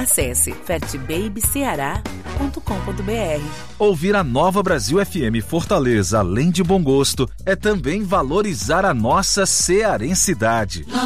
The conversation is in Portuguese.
Acesse fatbabyceará.com.br. Ouvir a Nova Brasil FM Fortaleza, além de bom gosto, é também valorizar a nossa cearensidade.